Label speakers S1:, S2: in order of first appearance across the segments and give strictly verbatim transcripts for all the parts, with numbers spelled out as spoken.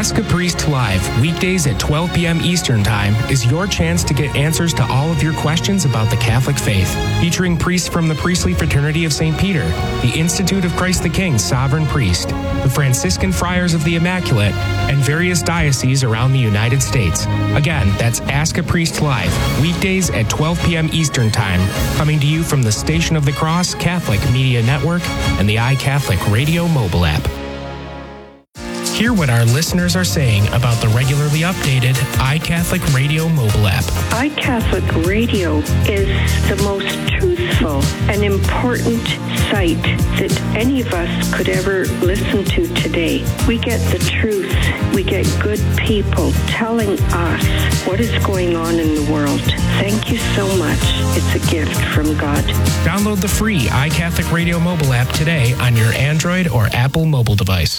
S1: Ask a Priest Live, weekdays at twelve p.m. Eastern Time, is your chance to get answers to all of your questions about the Catholic faith. Featuring priests from the Priestly Fraternity of Saint Peter, the Institute of Christ the King Sovereign Priest, the Franciscan Friars of the Immaculate, and various dioceses around the United States. Again, that's Ask a Priest Live, weekdays at twelve p.m. Eastern Time, coming to you from the Station of the Cross Catholic Media Network and the iCatholic Radio mobile app. Hear what our listeners are saying about the regularly updated iCatholic Radio mobile app.
S2: iCatholic Radio is the most truthful and important site that any of us could ever listen to today. We get the truth. We get good people telling us what is going on in the world. Thank you so much. It's a gift from God.
S1: Download the free iCatholic Radio mobile app today on your Android or Apple mobile device.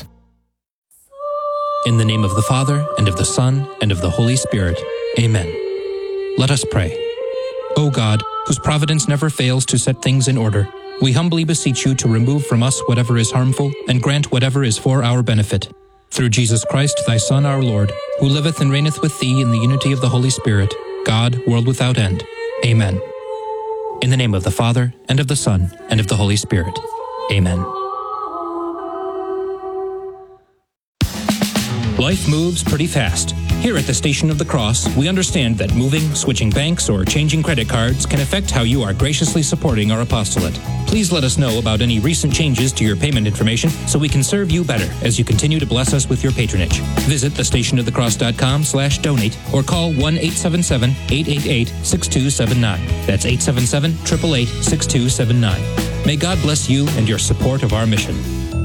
S3: In the name of the Father, and of the Son, and of the Holy Spirit. Amen. Let us pray. O God, whose providence never fails to set things in order, we humbly beseech you to remove from us whatever is harmful, and grant whatever is for our benefit. Through Jesus Christ, thy Son, our Lord, who liveth and reigneth with thee in the unity of the Holy Spirit, God, world without end. Amen. In the name of the Father, and of the Son, and of the Holy Spirit. Amen. Life moves pretty fast. Here at the Station of the Cross, we understand that moving, switching banks, or changing credit cards can affect how you are graciously supporting our apostolate. Please let us know about any recent changes to your payment information so we can serve you better as you continue to bless us with your patronage. Visit thestationofthecross.com slash donate or call one eight seven seven, eight eight eight, six two seven nine. That's eight seven seven, eight eight eight, six two seven nine. May God bless you and your support of our mission.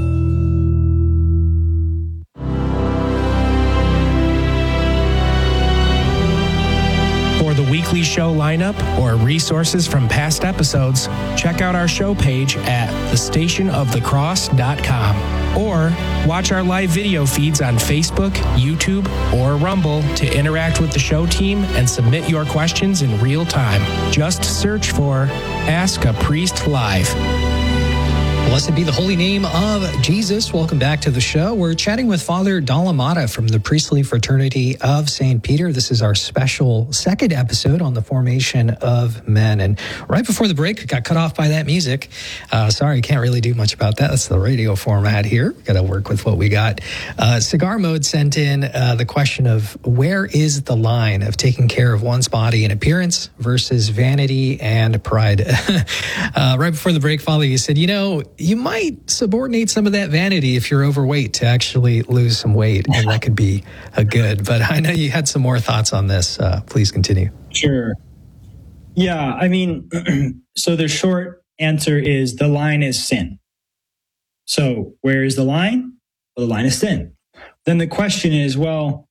S1: Weekly show lineup or resources from past episodes, check out our show page at the station of the cross dot com or watch our live video feeds on Facebook, YouTube, or Rumble to interact with the show team and submit your questions in real time. Just search for Ask a Priest Live.
S4: Blessed be the holy name of Jesus. Welcome back to the show. We're chatting with Father Dalamata from the Priestly Fraternity of Saint Peter. This is our special second episode on the formation of men. And right before the break, got cut off by that music. Uh, sorry, can't really do much about that. That's the radio format here. Got to work with what we got. Uh, Cigar Mode sent in uh, the question of where is the line of taking care of one's body and appearance versus vanity and pride? uh, right before the break, Father, you said, you know, you might subordinate some of that vanity if you're overweight to actually lose some weight, and that could be a good. But I know you had some more thoughts on this. Uh, please continue.
S5: Sure. Yeah, I mean, so the short answer is the line is sin. So where is the line? Well, the line is sin. Then the question is, well,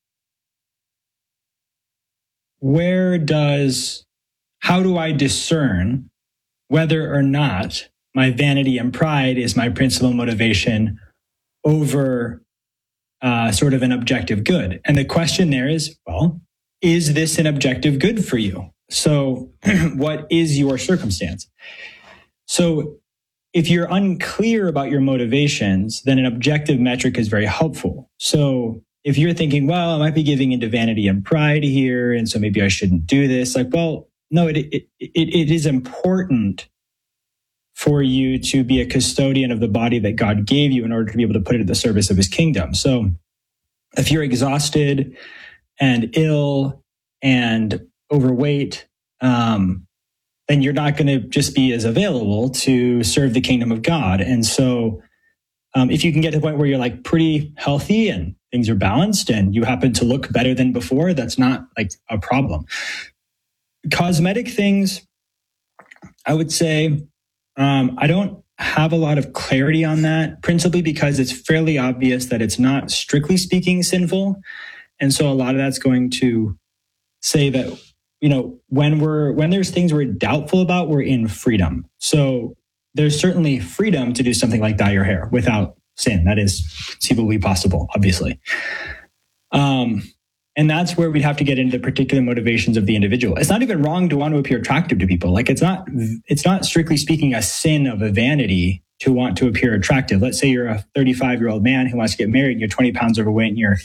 S5: where does, how do I discern whether or not my vanity and pride is my principal motivation over uh, sort of an objective good? And the question there is, well, is this an objective good for you? So what is your circumstance? So if you're unclear about your motivations, then an objective metric is very helpful. So if you're thinking, well, I might be giving into vanity and pride here, and so maybe I shouldn't do this. Like, well, no, it it it, it is important for you to be a custodian of the body that God gave you in order to be able to put it at the service of his kingdom. So if you're exhausted and ill and overweight, um, then you're not going to just be as available to serve the kingdom of God. And so um, if you can get to the point where you're like pretty healthy and things are balanced and you happen to look better than before, that's not like a problem. Cosmetic things, I would say, Um, I don't have a lot of clarity on that, principally because it's fairly obvious that it's not, strictly speaking, sinful. And so a lot of that's going to say that, you know, when we're, when there's things we're doubtful about, we're in freedom. So there's certainly freedom to do something like dye your hair without sin. That is conceivably possible, obviously. Um, And that's where we'd have to get into the particular motivations of the individual. It's not even wrong to want to appear attractive to people. Like it's not, it's not strictly speaking a sin of a vanity to want to appear attractive. Let's say you're a thirty-five year old man who wants to get married and you're twenty pounds overweight and you're